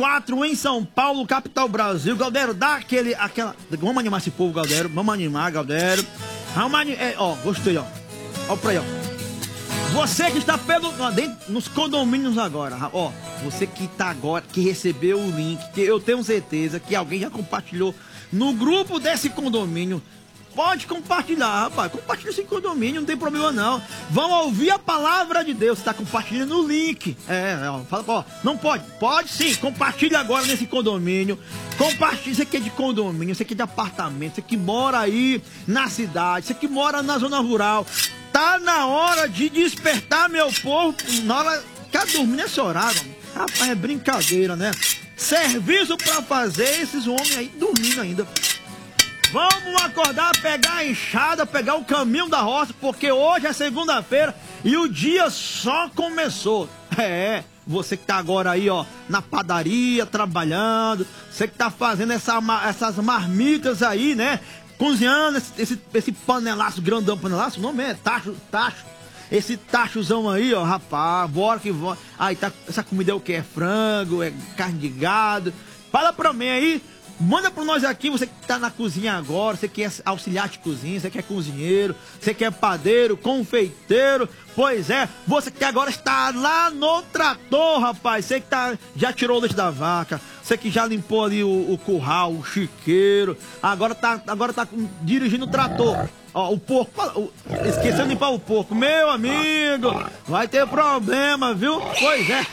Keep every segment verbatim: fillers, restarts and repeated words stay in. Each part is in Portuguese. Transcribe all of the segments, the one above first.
quatro em São Paulo, capital Brasil. Galdério, dá aquele, aquela... Vamos animar esse povo, Galdério. Vamos animar, Galdério. Vamos animar... É, ó, gostei, ó. Ó pra aí, ó. Você que está pelo, dentro, nos condomínios agora, ó. Você que tá agora, que recebeu o link, que eu tenho certeza que alguém já compartilhou no grupo desse condomínio. Pode compartilhar, rapaz. Compartilha esse condomínio, não tem problema não. Vão ouvir a palavra de Deus. Você tá compartilhando o link. É, ó, fala, ó, não pode? Pode sim. Compartilha agora nesse condomínio. Compartilha. Você que é de condomínio, você que é de apartamento, você que mora aí na cidade, você que mora na zona rural. Tá na hora de despertar, meu povo. Na hora. Quer dormir nesse horário? Rapaz, é brincadeira, né? Serviço pra fazer esses homens aí dormindo ainda. Vamos acordar, pegar a enxada, pegar o caminho da roça, porque hoje é segunda-feira e o dia só começou. É, você que tá agora aí, ó, na padaria, trabalhando, você que tá fazendo essa, essas marmitas aí, né? Cozinhando esse, esse, esse panelaço, grandão panelaço, o nome é tacho, tacho. Esse tachozão aí, ó, rapaz, bora que bora. Aí, tá, essa comida é o que? É frango, é carne de gado. Fala pra mim aí. Manda pra nós aqui, você que tá na cozinha agora, você que é auxiliar de cozinha, você que é cozinheiro, você que é padeiro, confeiteiro, pois é, você que agora está lá no trator, rapaz, você que tá, já tirou o leite da vaca, você que já limpou ali o, o curral, o chiqueiro, agora tá, agora tá dirigindo o trator. Ó, o porco, o, esqueceu de limpar o porco, meu amigo, vai ter problema, viu? Pois é.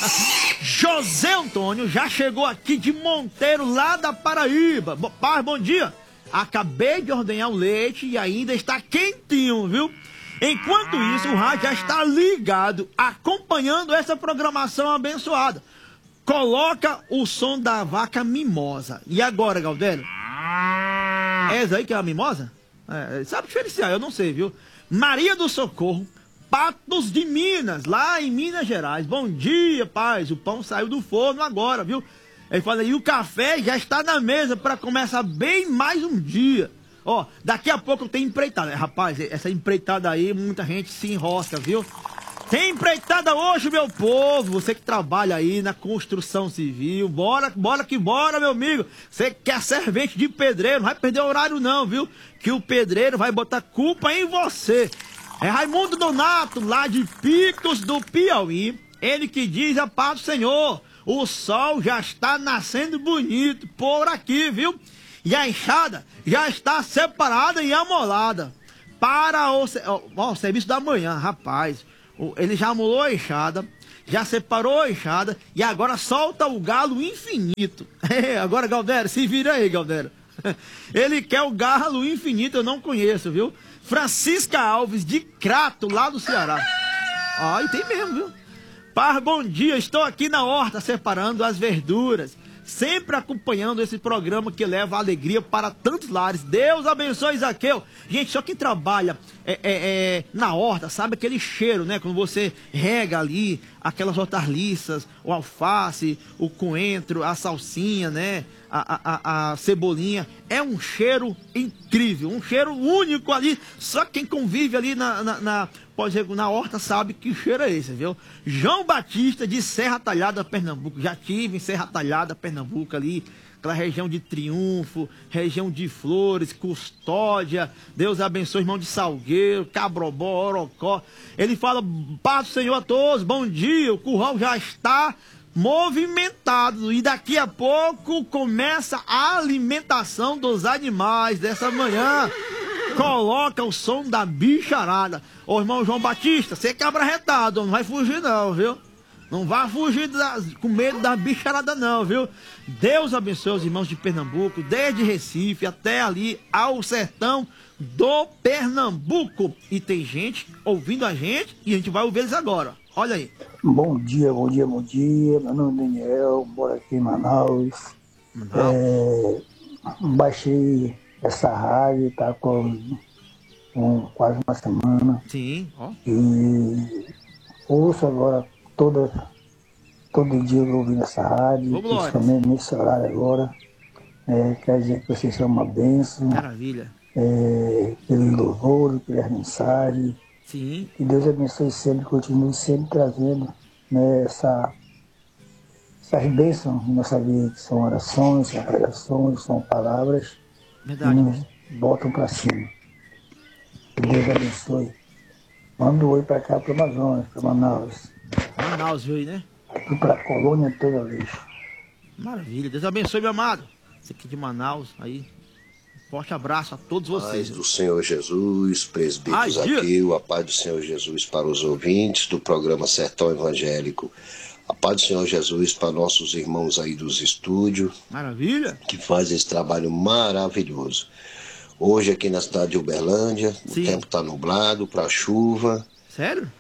José Antônio já chegou aqui de Monteiro, lá da Paraíba. Bo, pai, bom dia. Acabei de ordenhar o leite e ainda está quentinho, viu? Enquanto isso, o rádio já está ligado, acompanhando essa programação abençoada. Coloca o som da vaca mimosa. E agora, Galdério? É essa aí que é a mimosa? É, sabe diferenciar, eu não sei, viu? Maria do Socorro, Patos de Minas, lá em Minas Gerais. Bom dia, paz. O pão saiu do forno agora, viu? Ele fala, e o café já está na mesa para começar bem mais um dia. Ó, daqui a pouco tem empreitada. Rapaz, essa empreitada aí, muita gente se enrosca, viu? Tem empreitada hoje, meu povo. Você que trabalha aí na construção civil. Bora, bora que bora, meu amigo. Você que é servente de pedreiro, não vai perder horário não, viu? Que o pedreiro vai botar culpa em você. É Raimundo Donato, lá de Picos do Piauí. Ele que diz a paz do Senhor. O sol já está nascendo bonito por aqui, viu? E a enxada já está separada e amolada para o, ó, o serviço da manhã, rapaz. Ele já amolou a enxada, já separou a enxada e agora solta o galo infinito. É, agora, Galdério, se vira aí, Galdério. Ele quer o galo infinito, eu não conheço, viu? Francisca Alves, de Crato, lá do Ceará. Ah, e tem mesmo, viu? Par, bom dia, estou aqui na horta separando as verduras, sempre acompanhando esse programa que leva alegria para tantos lares. Deus abençoe, Zaqueu. Gente, só quem trabalha é, é, é, na horta sabe aquele cheiro, né? Quando você rega ali aquelas hortaliças, o alface, o coentro, a salsinha, né? A, a, a cebolinha. É um cheiro incrível, um cheiro único ali. Só quem convive ali na, na, na, pode dizer, na horta sabe que cheiro é esse, viu? João Batista, de Serra Talhada, Pernambuco. Já tive em Serra Talhada, Pernambuco ali, aquela região de Triunfo, região de Flores, Custódia. Deus abençoe, irmão de Salgueiro, Cabrobó, Orocó. Ele fala, paz do Senhor a todos, bom dia, o curral já está movimentado e daqui a pouco começa a alimentação dos animais dessa manhã. Coloca o som da bicharada. Ô irmão João Batista, você é cabra retado, não vai fugir não, viu? Não vai fugir das, com medo da bicharada não, viu? Deus abençoe os irmãos de Pernambuco, desde Recife até ali ao sertão do Pernambuco. E tem gente ouvindo a gente e a gente vai ouvir eles agora. Olha aí. Bom dia, bom dia, bom dia. Meu nome é Daniel, moro aqui em Manaus. Manaus. É, baixei essa rádio, tá com, com quase uma semana. Sim, ó. E ouço agora toda, todo dia eu ouvindo essa rádio, principalmente nesse horário agora. É, quer dizer que vocês são uma bênção. Maravilha. É, pelo louvor, pelas mensagens. Sim. Que Deus abençoe sempre, continue sempre trazendo, né, essa, essas bênçãos na nossa vida, que são orações, são pregações, são palavras Verdade. que nos botam para cima. Que Deus abençoe. Manda um oi para cá, para o Amazonas, para Manaus. Manaus veio, né? Aqui para a colônia toda vez. Maravilha. Deus abençoe, meu amado. Você aqui de Manaus, aí. Um forte abraço a todos vocês. Paz do Senhor Jesus, presbíteros Ai, aqui, a paz do Senhor Jesus para os ouvintes do programa Sertão Evangélico. A paz do Senhor Jesus para nossos irmãos aí dos estúdios, Maravilha. que fazem esse trabalho maravilhoso. Hoje aqui na cidade de Uberlândia, Sim. o tempo está nublado para chuva. Sério?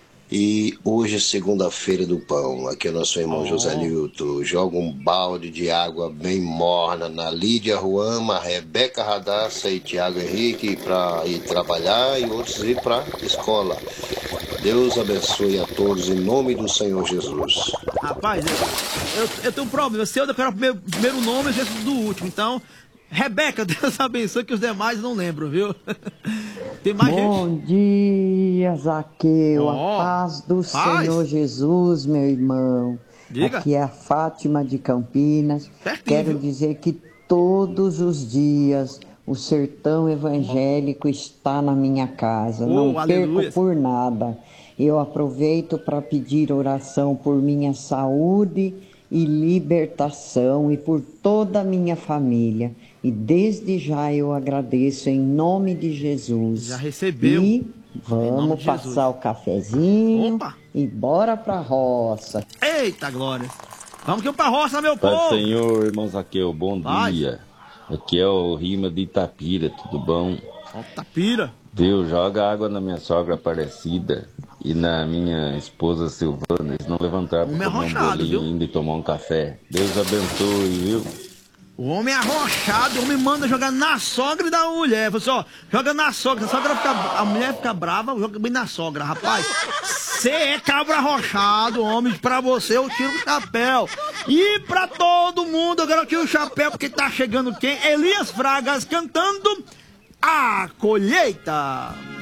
E hoje é segunda-feira do pão. Aqui é nosso irmão Oh. José Nilton. Joga um balde de água bem morna na Lídia Ruama, Rebeca Radassa e Tiago Henrique para ir trabalhar e outros ir para a escola. Deus abençoe a todos em nome do Senhor Jesus. Rapaz, eu, eu, eu tenho um problema. Se eu decorar o primeiro, primeiro nome, eu esqueço do último. Então, Rebeca, Deus abençoe, que os demais não lembram, viu? Tem mais Bom gente? dia, Zaqueu. Oh, a paz do paz. Senhor Jesus, meu irmão. Diga. Aqui é a Fátima de Campinas. Pertinho, Quero viu? dizer que todos os dias o sertão evangélico está na minha casa. Oh, Não aleluia. perco por nada. Eu aproveito para pedir oração por minha saúde e libertação e por toda a minha família. E desde já eu agradeço em nome de Jesus. Já recebeu. E Em nome vamos de passar Jesus. o cafezinho Opa. e bora pra roça. Eita, glória. Vamos que eu pra roça, meu Pai do povo. Senhor, irmão Zaqueu, bom Paz. dia. Aqui é o Rima de Itapira, tudo bom? Ó, Tapira. Deus joga água na minha sogra Aparecida e na minha esposa Silvana. Eles não levantaram Homem para comer um arrochado, bolinho viu? ainda e tomar um café. Deus abençoe, viu? O homem é arrochado, o homem manda jogar na sogra e da mulher. Você, ó, joga na sogra, a, sogra fica, a mulher fica brava, joga bem na sogra, rapaz. Você é cabra arrochado, homem, pra você eu tiro o chapéu. E pra todo mundo, agora eu tiro o chapéu, porque tá chegando quem? Elias Fragas cantando A Colheita.